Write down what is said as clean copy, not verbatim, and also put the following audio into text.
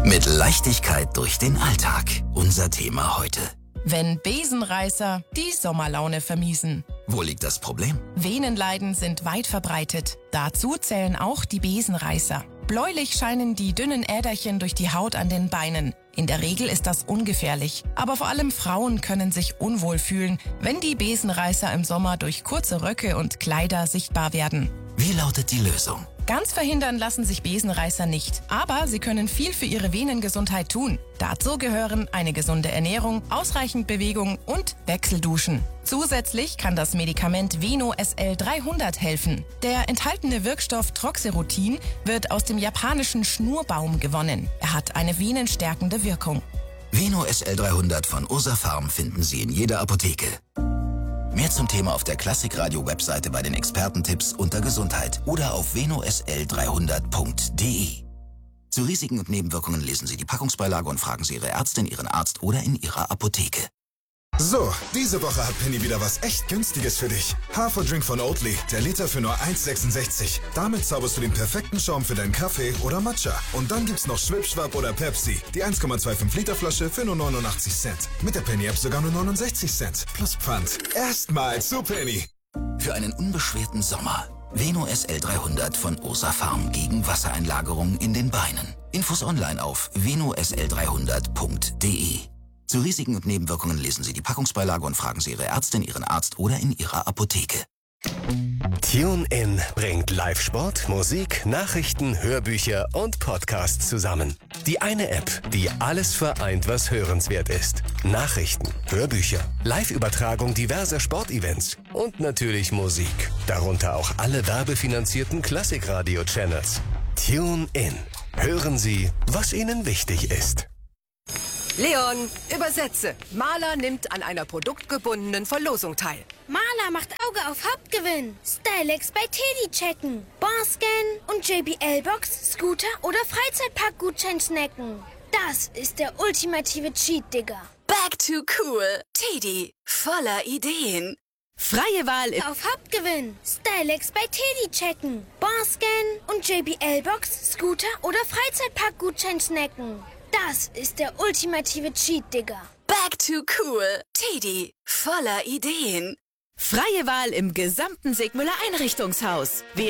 Mit Leichtigkeit durch den Alltag. Unser Thema heute. Wenn Besenreißer die Sommerlaune vermiesen. Wo liegt das Problem? Venenleiden sind weit verbreitet. Dazu zählen auch die Besenreißer. Bläulich scheinen die dünnen Äderchen durch die Haut an den Beinen. In der Regel ist das ungefährlich. Aber vor allem Frauen können sich unwohl fühlen, wenn die Besenreißer im Sommer durch kurze Röcke und Kleider sichtbar werden. Wie lautet die Lösung? Ganz verhindern lassen sich Besenreißer nicht, aber sie können viel für ihre Venengesundheit tun. Dazu gehören eine gesunde Ernährung, ausreichend Bewegung und Wechselduschen. Zusätzlich kann das Medikament Veno SL 300 helfen. Der enthaltene Wirkstoff Troxerutin wird aus dem japanischen Schnurbaum gewonnen. Er hat eine venenstärkende Wirkung. Veno SL 300 von Ursafarm finden Sie in jeder Apotheke. Mehr zum Thema auf der Klassikradio-Webseite bei den Expertentipps unter Gesundheit oder auf venosl300.de. Zu Risiken und Nebenwirkungen lesen Sie die Packungsbeilage und fragen Sie Ihre Ärztin, Ihren Arzt oder in Ihrer Apotheke. So, diese Woche hat Penny wieder was echt Günstiges für dich. Haferdrink von Oatly, der Liter für nur 1,66. Damit zauberst du den perfekten Schaum für deinen Kaffee oder Matcha. Und dann gibt's noch Schwipschwap oder Pepsi, die 1,25 Liter Flasche für nur 89 Cent. Mit der Penny-App sogar nur 69 Cent. Plus Pfand. Erstmal zu Penny. Für einen unbeschwerten Sommer. Veno SL 300 von Ursafarm gegen Wassereinlagerung in den Beinen. Infos online auf venosl300.de. Zu Risiken und Nebenwirkungen lesen Sie die Packungsbeilage und fragen Sie Ihre Ärztin, Ihren Arzt oder in Ihrer Apotheke. TuneIn bringt Live-Sport, Musik, Nachrichten, Hörbücher und Podcasts zusammen. Die eine App, die alles vereint, was hörenswert ist. Nachrichten, Hörbücher, Live-Übertragung diverser Sportevents und natürlich Musik. Darunter auch alle werbefinanzierten Klassikradio-Channels. TuneIn. Hören Sie, was Ihnen wichtig ist. Leon, übersetze. Maler nimmt an einer produktgebundenen Verlosung teil. Maler macht Auge auf Hauptgewinn. Stylex bei Teddy checken. Barscan und JBL-Box, Scooter oder Freizeitpark-Gutschein snacken. Das ist der ultimative Cheat, Digga. Back to cool. Teddy, voller Ideen. Freie Wahl auf Hauptgewinn. Stylex bei Teddy checken. Barscan und JBL-Box, Scooter oder Freizeitpark-Gutschein snacken. Das ist der ultimative Cheat, Digga. Back to cool. Teddy, voller Ideen. Freie Wahl im gesamten Sigmüller Einrichtungshaus.